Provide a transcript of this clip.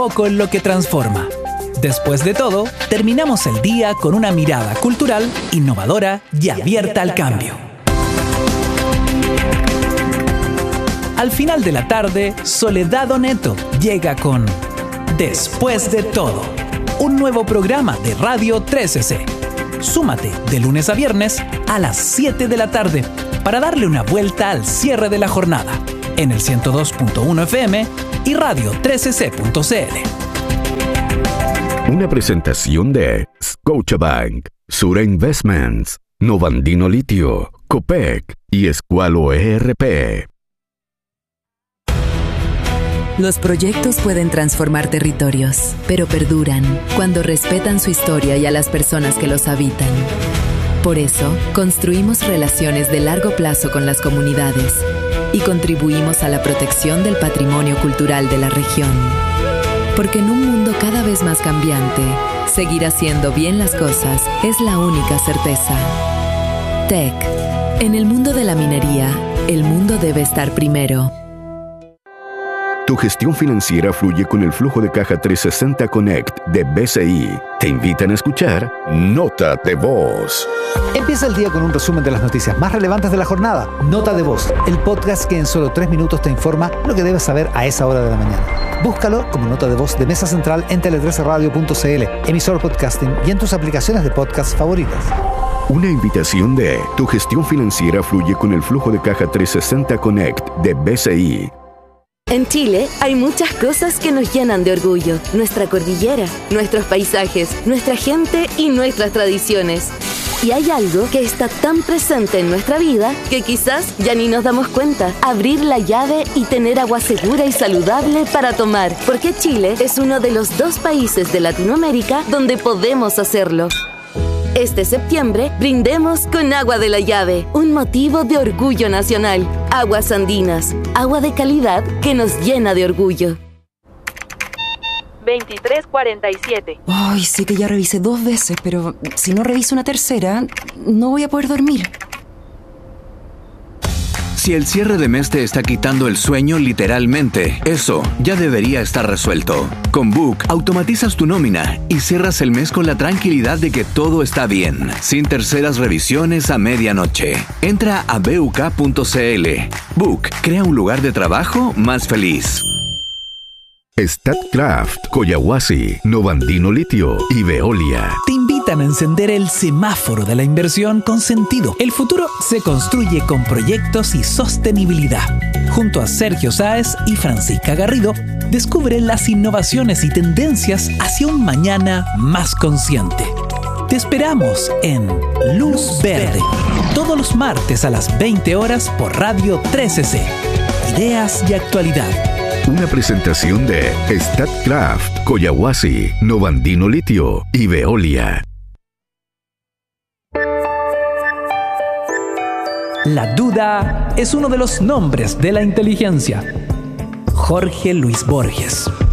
Poco en lo que transforma. Después de todo, terminamos el día con una mirada cultural, innovadora y abierta al cambio. Al final de la tarde, Soledad Oneto llega con Después de todo, un nuevo programa de Radio 13C. Súmate de lunes a viernes a las 7 de la tarde para darle una vuelta al cierre de la jornada en el 102.1 FM y radio 13c.cl. Una presentación de Scotiabank, Sura Investments, Novandino Litio, Copec y Escualo ERP. Los proyectos pueden transformar territorios, pero perduran cuando respetan su historia y a las personas que los habitan. Por eso, construimos relaciones de largo plazo con las comunidades y contribuimos a la protección del patrimonio cultural de la región. Porque en un mundo cada vez más cambiante, seguir haciendo bien las cosas es la única certeza. TEC. En el mundo de la minería, el mundo debe estar primero. Tu gestión financiera fluye con el flujo de caja 360 Connect de BCI. Te invitan a escuchar Nota de Voz. Empieza el día con un resumen de las noticias más relevantes de la jornada. Nota de Voz, el podcast que en solo 3 minutos te informa lo que debes saber a esa hora de la mañana. Búscalo como Nota de Voz de Mesa Central en tele13radio.cl, emisor podcasting y en tus aplicaciones de podcast favoritas. Una invitación de Tu gestión financiera fluye con el flujo de caja 360 Connect de BCI. En Chile hay muchas cosas que nos llenan de orgullo. Nuestra cordillera, nuestros paisajes, nuestra gente y nuestras tradiciones. Y hay algo que está tan presente en nuestra vida que quizás ya ni nos damos cuenta. Abrir la llave y tener agua segura y saludable para tomar. Porque Chile es uno de los 2 países de Latinoamérica donde podemos hacerlo. Este septiembre, brindemos con agua de la llave, un motivo de orgullo nacional. Aguas andinas, agua de calidad que nos llena de orgullo. 23:47. Ay, sé que ya revisé 2 veces, pero si no reviso una tercera, no voy a poder dormir. Si el cierre de mes te está quitando el sueño literalmente, eso ya debería estar resuelto. Con Book, automatizas tu nómina y cierras el mes con la tranquilidad de que todo está bien, sin terceras revisiones a medianoche. Entra a buk.cl. Book crea un lugar de trabajo más feliz. Statkraft, Coyahuasi, Novandino Litio y Veolia Te invitan a encender el semáforo de la inversión con sentido. El futuro se construye con proyectos y sostenibilidad. Junto a Sergio Sáez y Francisca Garrido, descubre las innovaciones y tendencias hacia un mañana más consciente. Te esperamos en Luz Verde, todos los martes a las 20 horas por Radio 13C. Ideas y actualidad. Una presentación de Statkraft, Coyahuasi, Novandino Litio y Veolia. La duda es uno de los nombres de la inteligencia. Jorge Luis Borges.